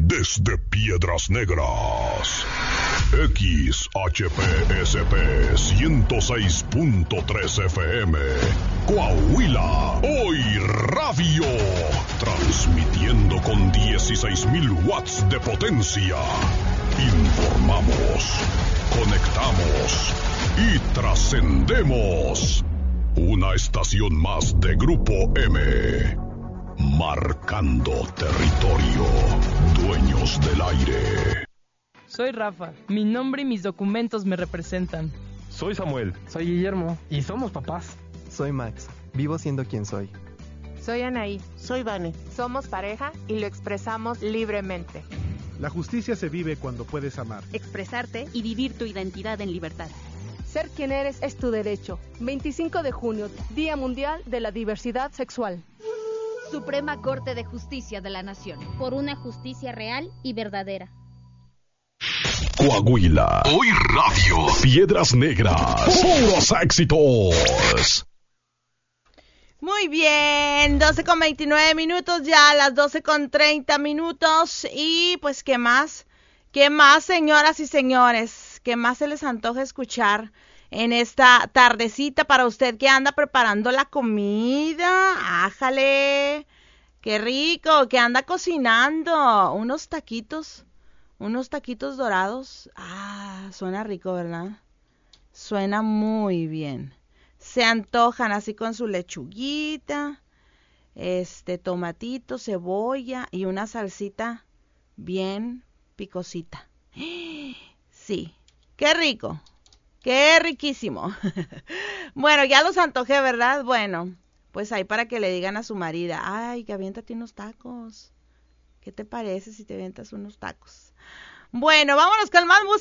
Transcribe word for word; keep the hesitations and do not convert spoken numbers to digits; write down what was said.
desde Piedras Negras. X H P S P ciento seis punto tres F M, Coahuila, hoy radio, transmitiendo con dieciséis mil watts de potencia. Informamos, conectamos y trascendemos. Una estación más de Grupo M, marcando territorio, dueños del aire. Soy Rafa, mi nombre y mis documentos me representan. Soy Samuel. Soy Guillermo. Y somos papás. Soy Max, vivo siendo quien soy. Soy Anaí. Soy Vane. Somos pareja y lo expresamos libremente. La justicia se vive cuando puedes amar, expresarte y vivir tu identidad en libertad. Ser quien eres es tu derecho. veinticinco de junio, Día Mundial de la Diversidad Sexual. Suprema Corte de Justicia de la Nación. Por una justicia real y verdadera. Coahuila, hoy radio, Piedras Negras, puros éxitos. Muy bien, doce con veintinueve minutos, ya a las doce con treinta minutos. Y pues, ¿qué más? ¿Qué más, señoras y señores? ¿Qué más se les antoja escuchar en esta tardecita para usted que anda preparando la comida? ¡Ájale! ¡Qué rico! Que anda cocinando unos taquitos. Unos taquitos dorados. Ah, suena rico, ¿verdad? Suena muy bien. Se antojan así con su lechuguita, este, tomatito, cebolla y una salsita bien picosita. Sí, qué rico, qué riquísimo. Bueno, ya los antojé, ¿verdad? Bueno, pues ahí para que le digan a su marida, ay, que aviéntate unos tacos. ¿Qué te parece si te avientas unos tacos? Bueno, vámonos con más música.